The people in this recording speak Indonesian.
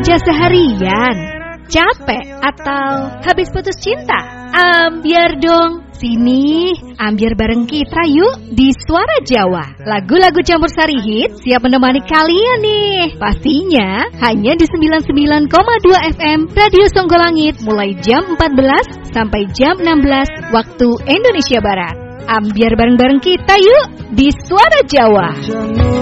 Kerja seharian, capek atau habis putus cinta? Ambiar dong. Sini, ambiar bareng kita yuk di Suara Jawa. Lagu-lagu campur sari hit siap menemani kalian nih. Pastinya hanya di 99,2 FM Radio Songgolangit mulai jam 14 sampai jam 16 waktu Indonesia Barat. Ambiar bareng-bareng kita yuk di Suara Jawa.